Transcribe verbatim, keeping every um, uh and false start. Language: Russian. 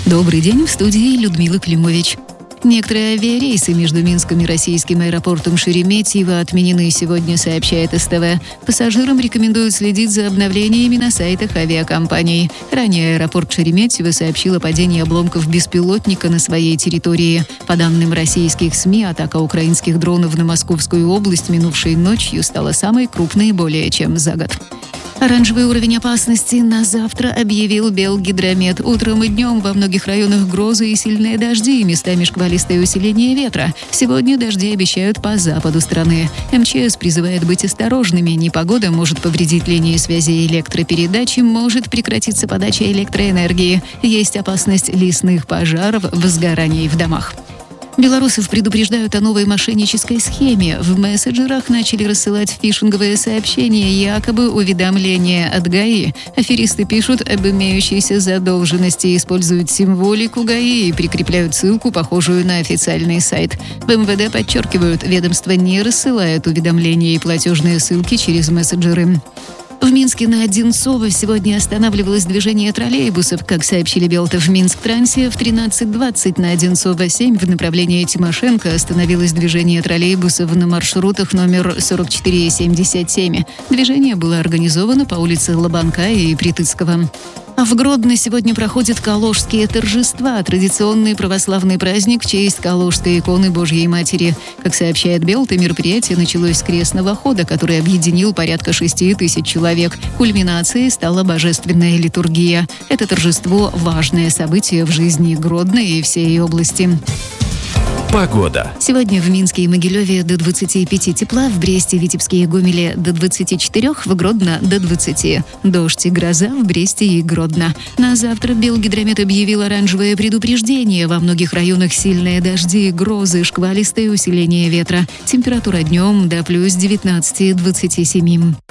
Добрый день, в студии Людмила Климович. Некоторые авиарейсы между Минском и российским аэропортом Шереметьево отменены сегодня, сообщает СТВ. Пассажирам рекомендуют следить за обновлениями на сайтах авиакомпаний. Ранее аэропорт Шереметьево сообщил о падении обломков беспилотника на своей территории. По данным российских СМИ, атака украинских дронов на Московскую область минувшей ночью стала самой крупной более чем за год. Оранжевый уровень опасности на завтра объявил Белгидромет. Утром и днем во многих районах грозы и сильные дожди, местами шквалистое усиление ветра. Сегодня дожди обещают по западу страны. МЧС призывает быть осторожными. Непогода может повредить линии связи и электропередачи, может прекратиться подача электроэнергии. Есть опасность лесных пожаров, возгораний в домах. Белорусов предупреждают о новой мошеннической схеме. В мессенджерах начали рассылать фишинговые сообщения, якобы уведомления от ГАИ. Аферисты пишут об имеющейся задолженности, используют символику ГАИ и прикрепляют ссылку, похожую на официальный сайт. В МВД подчеркивают, ведомство не рассылает уведомления и платежные ссылки через мессенджеры. В Минске на Одинцово сегодня останавливалось движение троллейбусов. Как сообщили Белта в Минск-Трансе, в тринадцать двадцать на Одинцово семь в направлении Тимошенко остановилось движение троллейбусов на маршрутах номер сорок четыре семьдесят семь. Движение было организовано по улице Лобанка и Притыцкого. А в Гродно сегодня проходят Калужские торжества, традиционный православный праздник в честь Калужской иконы Божьей Матери. Как сообщает Белта, мероприятие началось с крестного хода, который объединил порядка шести тысяч человек. Кульминацией стала божественная литургия. Это торжество – важное событие в жизни Гродно и всей области. Погода. Сегодня в Минске и Могилеве до двадцати пяти тепла, в Бресте, Витебске и Гомеле до двадцати четырёх, в Гродно до двадцати. Дождь и гроза в Бресте и Гродно. На завтра Белгидромет объявил оранжевое предупреждение. Во многих районах сильные дожди, грозы, шквалистое усиление ветра. Температура днем до плюс девятнадцати двадцати семи.